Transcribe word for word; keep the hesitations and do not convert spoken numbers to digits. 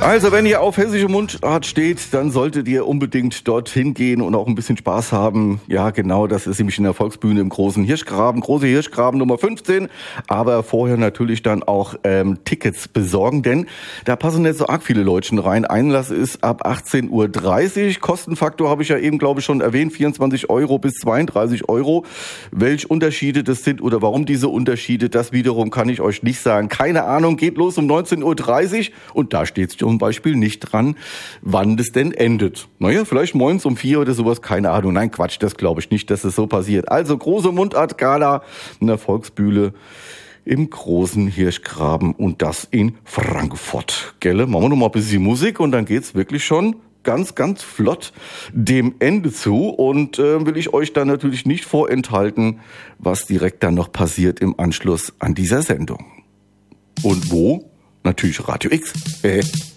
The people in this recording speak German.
Also, wenn ihr auf hessische Mundart steht, dann solltet ihr unbedingt dorthin gehen und auch ein bisschen Spaß haben. Ja, genau, das ist nämlich in der Volksbühne im Großen Hirschgraben, Große Hirschgraben Nummer fünfzehn. Aber vorher natürlich dann auch ähm, Tickets besorgen, denn da passen nicht so arg viele Leutchen rein. Einlass ist ab achtzehn Uhr dreißig. Kostenfaktor habe ich ja eben, glaube ich, schon erwähnt, vierundzwanzig Euro bis zweiunddreißig Euro. Welche Unterschiede das sind oder warum diese Unterschiede, das wiederum kann ich euch nicht sagen. Keine Ahnung, geht los um neunzehn Uhr dreißig und da steht zum Beispiel nicht dran, wann das denn endet. Naja, vielleicht morgens um vier oder sowas, keine Ahnung. Nein, Quatsch, das glaube ich nicht, dass es so passiert. Also große Mundart-Gala in der Volksbühne im Großen Hirschgraben und das in Frankfurt. Gelle, machen wir noch mal ein bisschen Musik und dann geht's wirklich schon ganz, ganz flott dem Ende zu und äh, will ich euch dann natürlich nicht vorenthalten, was direkt dann noch passiert im Anschluss an dieser Sendung. Und wo? Natürlich Radio X.